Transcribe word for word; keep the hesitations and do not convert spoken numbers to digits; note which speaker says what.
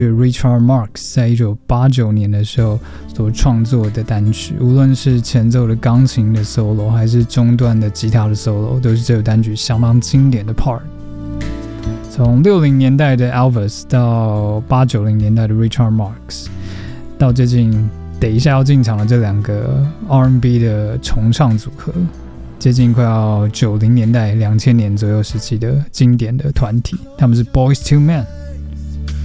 Speaker 1: Richard Marx 在一九八九年的时候所创作的单曲，无论是前奏的钢琴的 solo 还是中段的吉他的 solo， 都是这首单曲相当经典的 part。 从六零年代的 Elvis 到八九零年代的 Richard Marx， 到最近等一下要进场的这两个 R and B 的重唱组合，接近快要九零年代两千年左右时期的经典的团体，他们是 Boyz two Men。